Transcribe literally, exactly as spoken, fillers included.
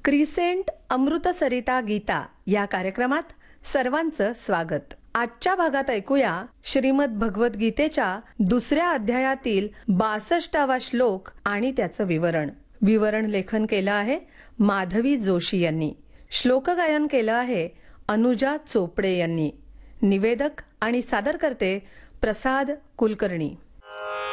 Crescent अमृतसरिता Gita या कार्यक्रमात सर्वांचं स्वागत। आजच्या भागात ऐकूया श्रीमद भगवत गीतेच्या दुसऱ्या अध्यायातील बासष्टावा श्लोक आणि त्याचं विवरण। विवरण लेखन केलं आहे माधवी जोशी यांनी। श्लोक गायन केलं आहे अनुजा चोपडे यांनी। निवेदक आणि सादरकर्ते प्रसाद कुलकर्णी।